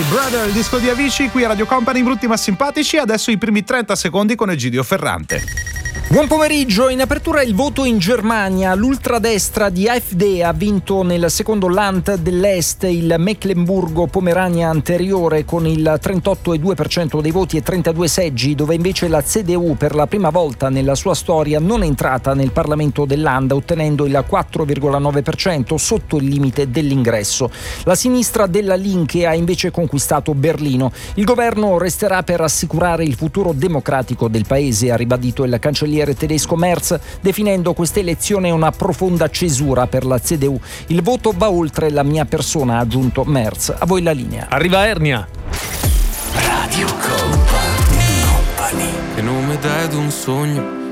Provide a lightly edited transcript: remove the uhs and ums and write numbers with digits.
Brother, il disco di Avicii qui a Radio Company, brutti ma simpatici. Adesso i primi 30 secondi con Egidio Ferrante. Buon pomeriggio, in apertura il voto in Germania. L'ultradestra di AfD ha vinto nel secondo Land dell'Est, il Mecklenburgo-Pomerania anteriore, con il 38,2% dei voti e 32 seggi, dove invece la CDU per la prima volta nella sua storia non è entrata nel Parlamento del Land, ottenendo il 4,9% sotto il limite dell'ingresso. La sinistra della Linke ha invece conquistato Berlino. Il governo resterà per assicurare il futuro democratico del paese, ha ribadito il cancelliere tedesco Merz, definendo questa elezione una profonda cesura per la CDU. Il voto va oltre la mia persona, ha aggiunto Merz. A voi la linea. Arriva Ernia. Radio Company. Che nome dai ad un sogno